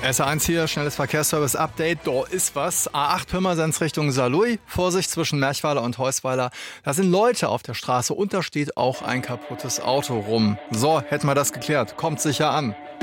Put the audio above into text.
SR1 hier, schnelles Verkehrsservice-Update. Da ist was. A8 Pirmasens Richtung Saarlouis. Vorsicht zwischen Merchweiler und Heusweiler. Da sind Leute auf der Straße und da steht auch ein kaputtes Auto rum. So, hätten wir das geklärt. Kommt sicher an.